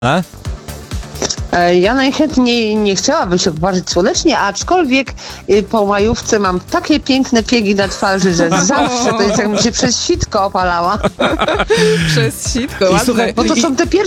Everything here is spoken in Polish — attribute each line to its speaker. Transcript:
Speaker 1: A?
Speaker 2: Ja najchętniej nie chciałabym się poparzyć słonecznie, aczkolwiek po majówce mam takie piękne piegi na twarzy, że zawsze to jest jakbym się przez sitko opalała.
Speaker 3: Przez sitko,
Speaker 1: I
Speaker 3: ładne.
Speaker 1: słuchaj,
Speaker 2: Bo to są te pierwsze